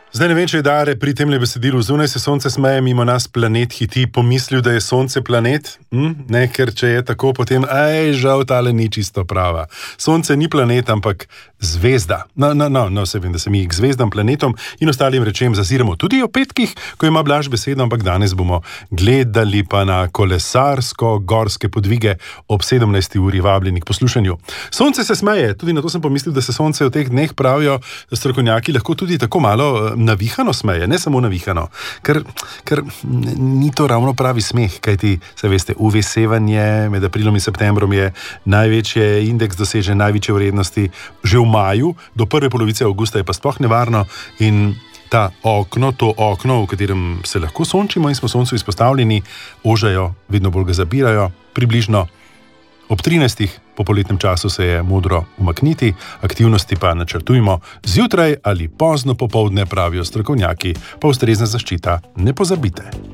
Zdaj ne vem, če je Dare pri tem besedilu zunaj se sonce smeje, mimo nas planet hiti, pomislil, da je sonce planet? Ne, ker če je tako, potem, žal, tale ni čisto prava. Sonce ni planet, ampak zvezda. No, se vem, da se mi k zvezdam, planetom in ostalim rečem zaziramo tudi o petkih, ko ima Blaž besedo, ampak danes bomo gledali pa na kolesarsko-gorske podvige ob 17. uri vabljeni k poslušanju. Sonce se smeje, tudi na to sem pomislil, da se sonce v teh dneh pravijo strokovnjaki lahko tudi tako malo navihano smeje, ne samo navihano, ker ni to ravno pravi smeh, kajti, se veste, UV sevanje med aprilom in septembrom je največje, indeks doseže največje vrednosti že v maju, do prve polovice avgusta je pa sploh nevarno in to okno, v katerem se lahko sončimo in smo soncu izpostavljeni, ožajo, vedno bolj ga zabirajo, približno ob 13. po poletnem času se je modro umakniti, aktivnosti pa načrtujmo zjutraj ali pozno popoldne, pravijo strokovnjaki, pa ustrezna zaščita ne pozabite.